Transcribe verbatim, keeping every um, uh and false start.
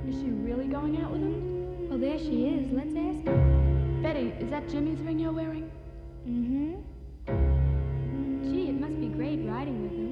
Is she really going out with him? Oh, there she is. Let's ask her. Betty, is that Jimmy's ring you're wearing? Mm-hmm. Gee, it must be great riding with her.